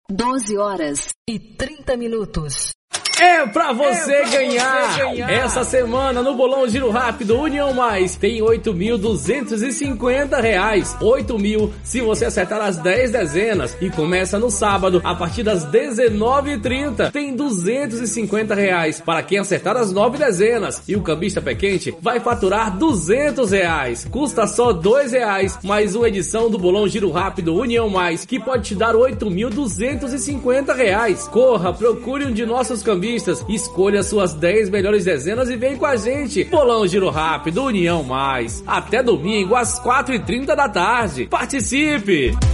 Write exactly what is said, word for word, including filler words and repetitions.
doze horas e trinta minutos. É pra você, é pra ganhar. você ganhar! Essa semana no Bolão Giro Rápido União Mais tem oito mil duzentos e cinquenta reais. oito mil se você acertar as dez dezenas. E começa no sábado, a partir das dezenove e trinta. Tem duzentos e cinquenta reais para quem acertar as nove dezenas. E o cambista pé quente vai faturar duzentos reais. Custa só dois reais. Mais uma edição do Bolão Giro Rápido União Mais, que pode te dar oito mil duzentos e cinquenta reais. Corra, procure um de nossos cambistas. Escolha suas dez melhores dezenas e vem com a gente. Bolão Giro Rápido União Mais. Até domingo às quatro e trinta da tarde. Participe!